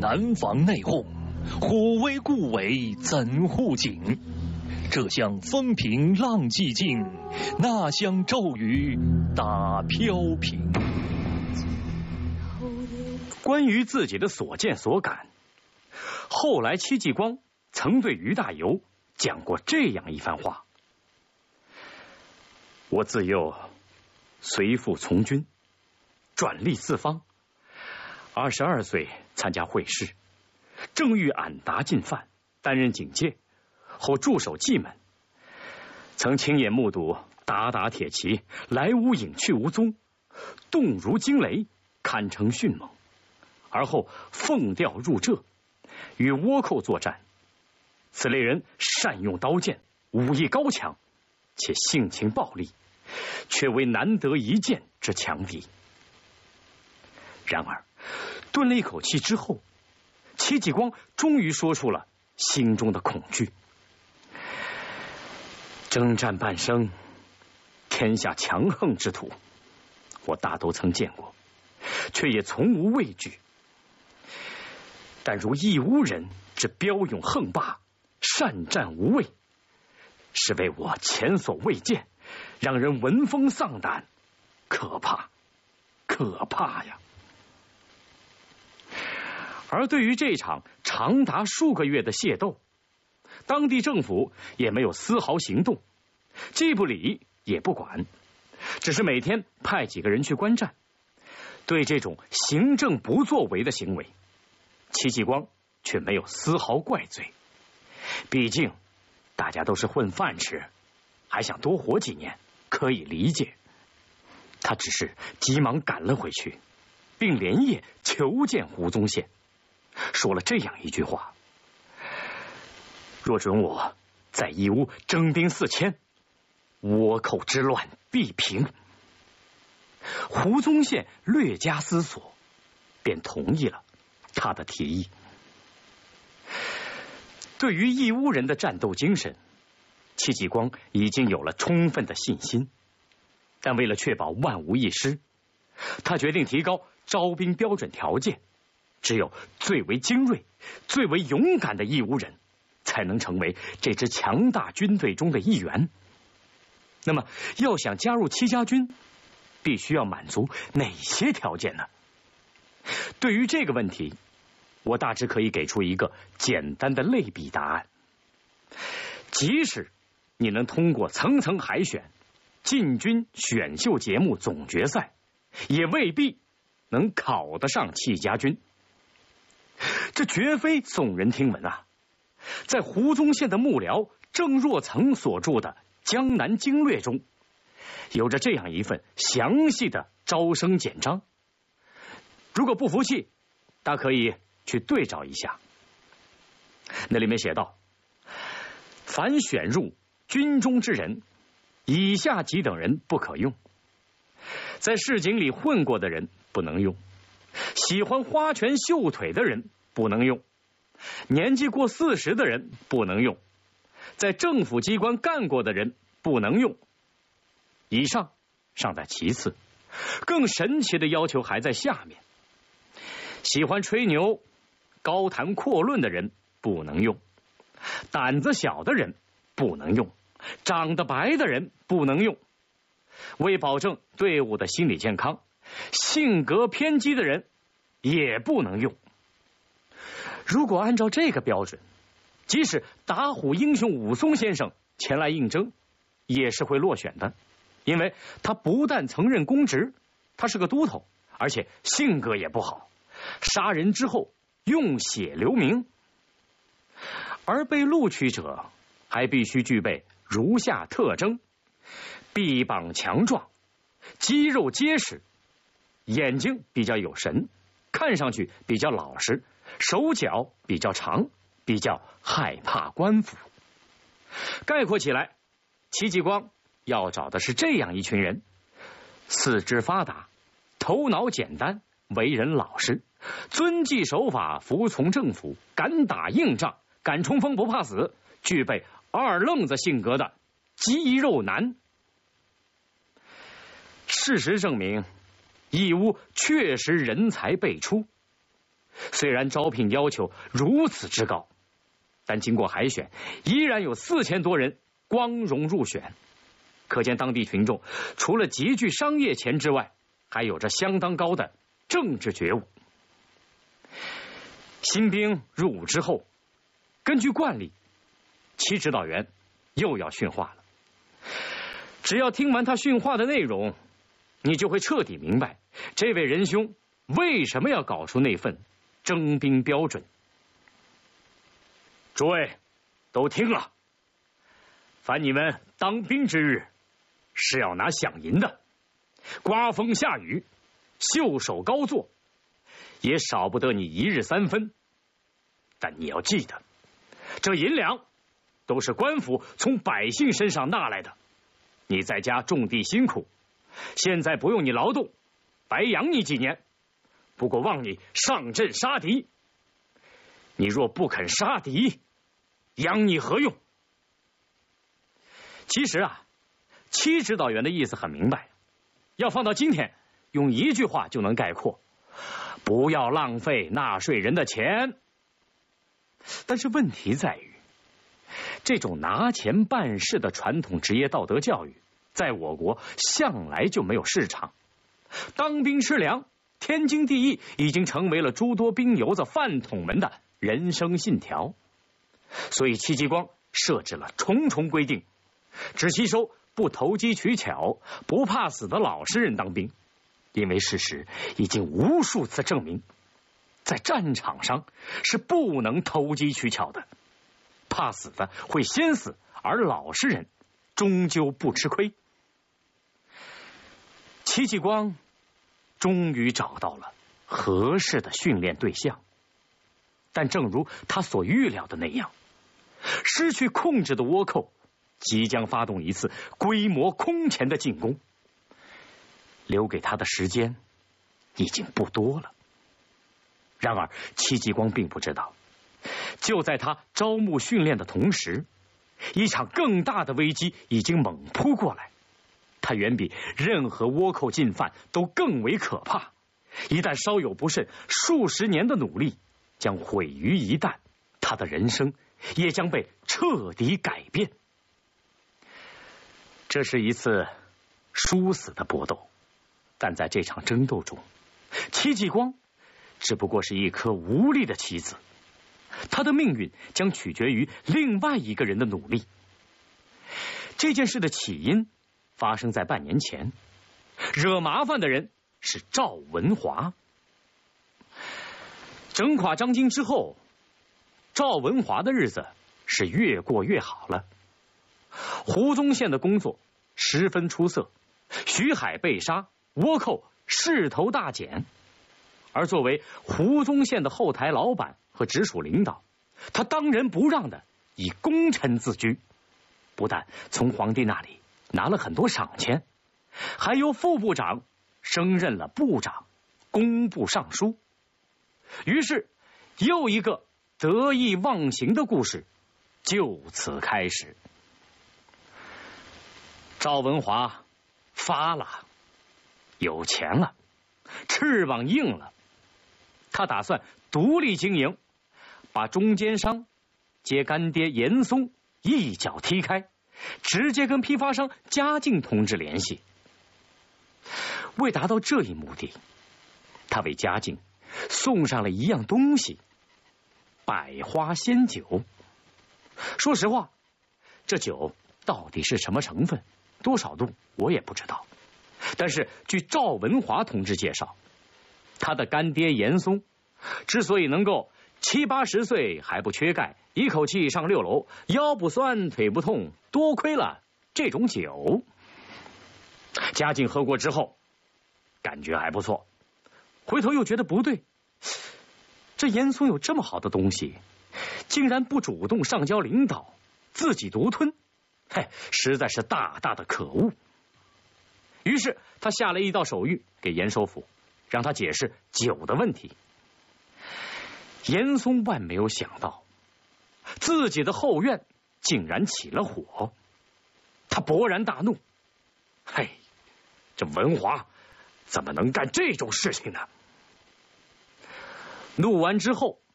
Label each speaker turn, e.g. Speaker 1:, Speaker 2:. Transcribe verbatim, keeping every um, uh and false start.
Speaker 1: 难防内讧，虎威顾为怎护警？这厢风平浪寂静，那厢骤雨打飘萍。
Speaker 2: 关于自己的所见所感，后来戚继光曾对于大猷讲过这样一番话：我自幼随父从军，转历四方，二十二岁参加会试，正遇俺答进犯，担任警戒，后驻守蓟门，曾亲眼目睹鞑靼铁骑来无影去无踪，动如惊雷，堪称迅猛。而后奉调入浙，与倭寇作战。此类人善用刀剑，武艺高强，且性情暴戾，却为难得一见之强敌。然而顿了一口气之后，戚继光终于说出了心中的恐惧。征战半生，天下强横之徒，我大都曾见过，却也从无畏惧。但如义乌人之骠勇横霸，善战无畏，是为我前所未见，让人闻风丧胆，可怕，可怕呀！而对于这场长达数个月的械斗，当地政府也没有丝毫行动，既不理也不管，只是每天派几个人去观战。对这种行政不作为的行为，戚继光却没有丝毫怪罪。毕竟大家都是混饭吃，还想多活几年，可以理解。他只是急忙赶了回去，并连夜求见胡宗宪，说了这样一句话：若准我在义乌征兵四千，倭寇之乱必平。胡宗宪略加思索，便同意了他的提议。对于义乌人的战斗精神，戚继光已经有了充分的信心，但为了确保万无一失，他决定提高招兵标准条件，只有最为精锐、最为勇敢的义乌人才能成为这支强大军队中的一员。那么要想加入戚家军，必须要满足哪些条件呢？对于这个问题，我大致可以给出一个简单的类比答案。即使你能通过层层海选进军选秀节目总决赛，也未必能考得上戚家军。这绝非耸人听闻啊！在胡宗宪的幕僚郑若曾所著的《江南经略》中，有着这样一份详细的招生简章。如果不服气，大可以去对照一下。那里面写道：凡选入军中之人，以下几等人不可用：在市井里混过的人不能用，喜欢花拳绣腿的人不能用，年纪过四十的人不能用，在政府机关干过的人不能用。以上尚在其次，更神奇的要求还在下面：喜欢吹牛、高谈阔论的人不能用，胆子小的人不能用，长得白的人不能用。为保证队伍的心理健康，性格偏激的人也不能用。如果按照这个标准，即使打虎英雄武松先生前来应征，也是会落选的，因为他不但曾任公职，他是个都头，而且性格也不好，杀人之后用血留名。而被录取者还必须具备如下特征：臂膀强壮，肌肉结实，眼睛比较有神，看上去比较老实，手脚比较长，比较害怕官府。概括起来，戚继光要找的是这样一群人：四肢发达，头脑简单，为人老实，遵纪守法，服从政府，敢打硬仗，敢冲锋不怕死，具备二愣子性格的肌肉男。事实证明，义乌确实人才辈出。 虽然招聘要求如此之高，但经过海选，依然有四千多人光荣入选。可见当地群众除了极具商业潜质外，还有着相当高的政治觉悟。新兵入伍之后，根据惯例，戚指导员又要训话了。只要听完他训话的内容，你就会彻底明白这位仁兄为什么要搞出那份征兵标准。诸位都听了，凡你们当兵之日是要拿饷银的，刮风下雨，袖手高坐，也少不得你一日三分。但你要记得，这银两都是官府从百姓身上纳来的，你在家种地辛苦，现在不用你劳动，白养你几年，不过望你上阵杀敌。你若不肯杀敌，养你何用？其实啊，戚指导员的意思很明白，要放到今天，用一句话就能概括：不要浪费纳税人的钱。但是问题在于，这种拿钱办事的传统职业道德教育，在我国向来就没有市场。当兵吃粮，天经地义，已经成为了诸多兵油子饭桶们的人生信条。所以戚继光设置了重重规定，只吸收不投机取巧、不怕死的老实人当兵。因为事实已经无数次证明，在战场上是不能投机取巧的，怕死的会先死，而老实人终究不吃亏。戚继光终于找到了合适的训练对象，但正如他所预料的那样，失去控制的倭寇即将发动一次规模空前的进攻，留给他的时间已经不多了。然而戚继光并不知道，就在他招募训练的同时，一场更大的危机已经猛扑过来，它远比任何倭寇进犯都更为可怕。一旦稍有不慎，数十年的努力将毁于一旦，他的人生也将被彻底改变。这是一次殊死的搏斗，但在这场争斗中，戚继光只不过是一颗无力的棋子，他的命运将取决于另外一个人的努力。这件事的起因发生在半年前，惹麻烦的人是赵文华。整垮张经之后，赵文华的日子是越过越好了。胡宗宪的工作十分出色，徐海被杀，倭寇势头大减。而作为胡宗宪的后台老板和直属领导，他当仁不让的以功臣自居，不但从皇帝那里拿了很多赏钱，还由副部长升任了部长、工部尚书。于是又一个得意忘形的故事就此开始。赵文华发了，有钱了，翅膀硬了，他打算独立经营，把中间商接干爹严嵩一脚踢开，直接跟批发商嘉靖同志联系。为达到这一目的，他为嘉靖送上了一样东西——百花鲜酒。说实话，这酒到底是什么成分、多少度，我也不知道。但是据赵文华同志介绍，他的干爹严嵩之所以能够七八十岁还不缺钙，一口气上六楼，腰不酸腿不痛，多亏了这种酒。嘉靖喝过之后感觉还不错，回头又觉得不对，这严嵩有这么好的东西，竟然不主动上交领导，自己独吞，嘿，实在是大大的可恶。于是他下了一道手谕给严首府，让他解释酒的问题。严嵩万没有想到，自己的后院竟然起了火，他勃然大怒：嘿，这文华怎么能干这种事情呢？ 录完之后，